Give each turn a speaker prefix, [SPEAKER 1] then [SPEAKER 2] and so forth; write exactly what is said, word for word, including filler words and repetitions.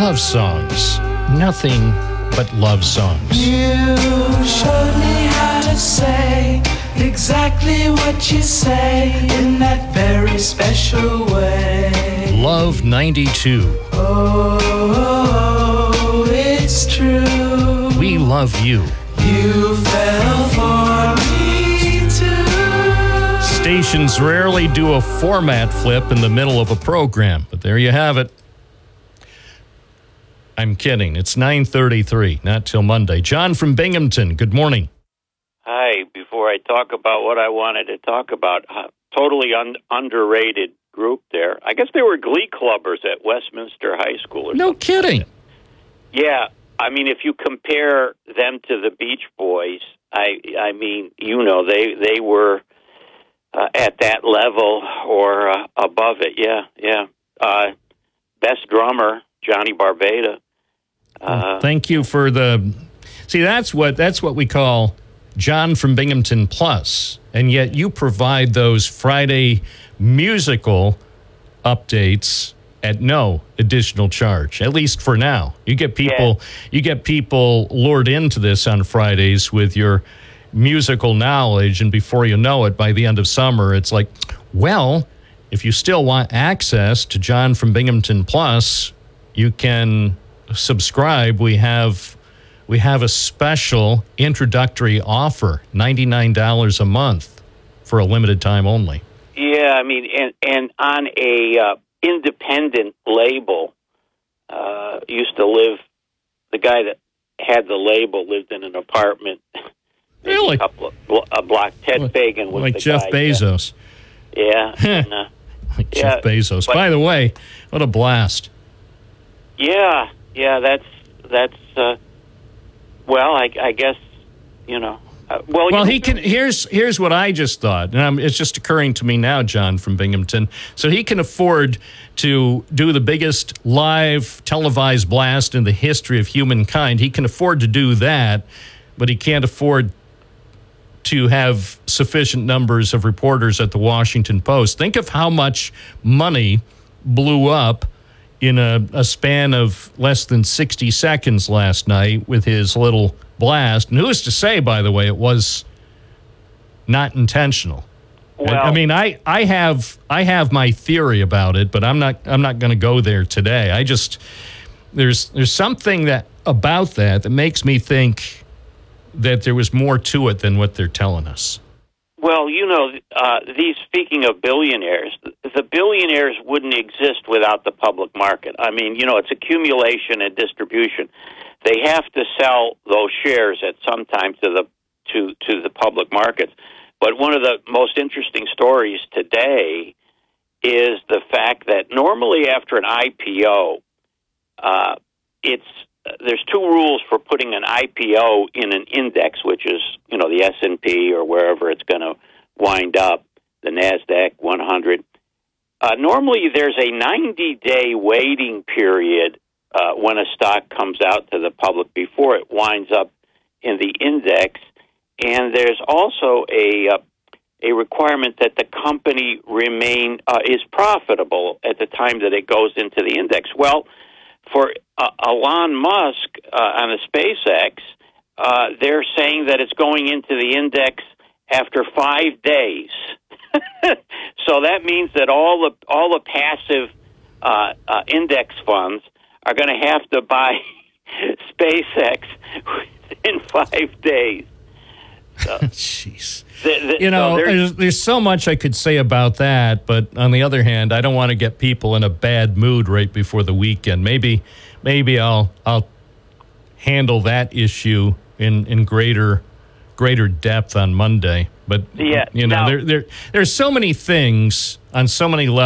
[SPEAKER 1] love songs. Nothing but love songs.
[SPEAKER 2] You showed me how to say exactly what you say in that very special way.
[SPEAKER 1] Love ninety-two.
[SPEAKER 2] Oh, it's true.
[SPEAKER 1] We love you.
[SPEAKER 2] You fell for me too.
[SPEAKER 1] Stations rarely do a format flip in the middle of a program, but there you have it. I'm kidding. It's nine thirty-three, not till Monday. John from Binghamton, good morning.
[SPEAKER 3] Hi. Before I talk about what I wanted to talk about, uh, totally un- underrated group there. I guess they were glee clubbers at Westminster High School. Or
[SPEAKER 1] No
[SPEAKER 3] something.
[SPEAKER 1] kidding.
[SPEAKER 3] Yeah. I mean, if you compare them to the Beach Boys, I I mean, you know, they, they were uh, at that level or uh, above it. Yeah, yeah. Uh, best drummer, Johnny Barbada. Uh,
[SPEAKER 1] Thank you for the... See, that's what that's what we call John from Binghamton Plus, and yet you provide those Friday musical updates at no additional charge, at least for now. You get people
[SPEAKER 3] Yeah.
[SPEAKER 1] you get people lured into this on Fridays with your musical knowledge, and before you know it, by the end of summer, it's like, well, if you still want access to John from Binghamton Plus, you can subscribe. We have we have a special introductory offer, ninety-nine dollars a month for a limited time only.
[SPEAKER 3] Yeah, I mean, and, and on a uh, independent label, uh, used to live, the guy that had the label lived in an apartment.
[SPEAKER 1] Really?
[SPEAKER 3] A couple of blo- a block. Ted Fagan was
[SPEAKER 1] like
[SPEAKER 3] the
[SPEAKER 1] Jeff
[SPEAKER 3] guy.
[SPEAKER 1] Bezos.
[SPEAKER 3] Yeah. yeah. and, uh,
[SPEAKER 1] Like
[SPEAKER 3] Yeah,
[SPEAKER 1] Jeff Bezos.
[SPEAKER 3] but-
[SPEAKER 1] By the way, what a blast.
[SPEAKER 3] yeah, yeah, that's, that's, uh, well, I, I guess, you know. Uh, well,
[SPEAKER 1] Well,
[SPEAKER 3] you
[SPEAKER 1] he can. Here's here's what I just thought, and I'm, it's just occurring to me now, John from Binghamton. So he can afford to do the biggest live televised blast in the history of humankind. He can afford to do that, but he can't afford to have sufficient numbers of reporters at the Washington Post. Think of how much money blew up in a, a span of less than sixty seconds last night with his little blast. And who's to say, by the way, it was not intentional?
[SPEAKER 3] Well,
[SPEAKER 1] I, I mean, I, I have I have my theory about it, but I'm not I'm not going to go there today. I just there's there's something that about that that makes me think that there was more to it than what they're telling us.
[SPEAKER 3] Well, you know, uh, these, speaking of billionaires, the billionaires wouldn't exist without the public market. I mean, you know, it's accumulation and distribution. They have to sell those shares at some time to the to to the public markets. But one of the most interesting stories today is the fact that normally after an I P O, uh, it's there's two rules for putting an I P O in an index, which is, you know, the S and P or wherever it's going to wind up, the NASDAQ one hundred. Uh, normally there's a ninety-day waiting period uh, when a stock comes out to the public before it winds up in the index. And there's also a uh, a requirement that the company remain uh, is profitable at the time that it goes into the index. Well, for uh, Elon Musk uh, on the SpaceX, uh, they're saying that it's going into the index after five days. So that means that all the all the passive uh, uh, index funds are going to have to buy SpaceX within five days. So,
[SPEAKER 1] Jeez.
[SPEAKER 3] the, the,
[SPEAKER 1] You know,
[SPEAKER 3] so there's,
[SPEAKER 1] there's, there's so much I could say about that, but on the other hand, I don't want to get people in a bad mood right before the weekend. Maybe, maybe I'll I'll handle that issue in, in greater greater depth on Monday. But
[SPEAKER 3] Yeah,
[SPEAKER 1] you know,
[SPEAKER 3] now-
[SPEAKER 1] there there there's so many things on so many levels.